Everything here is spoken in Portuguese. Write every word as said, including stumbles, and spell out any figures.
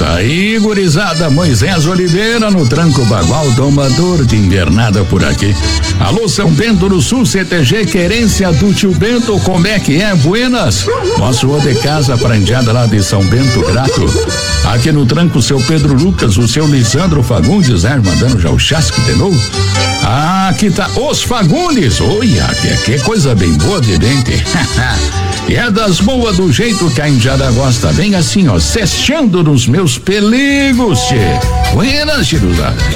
Tá aí, gurizada, Moisés Oliveira no Tranco Bagual, tomador de invernada por aqui. Alô, São Bento do Sul, C T G, querência do tio Bento, como é que é? Buenas? Nosso o de casa pra indiada lá de São Bento, grato. Aqui no Tranco, o seu Pedro Lucas, o seu Lisandro Fagundes, né? Mandando já o chasque de novo. Ah, aqui tá os Fagundes. Olha, que, que coisa bem boa de dente. E é das boas do jeito que a indiada gosta, bem assim, ó, cesteando nos meus peligos, tchê. Buenas, Chiruza.